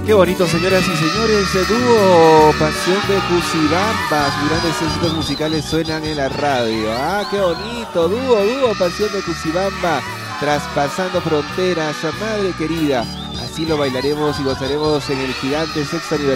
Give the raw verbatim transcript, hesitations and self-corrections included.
Qué bonito, señoras y señores, el dúo Pasión de Cucibamba, sus grandes éxitos musicales suenan en la radio. Ah, qué bonito, dúo, dúo Pasión de Cucibamba, traspasando fronteras, madre querida. Así lo bailaremos y gozaremos en el gigante sexto aniversario.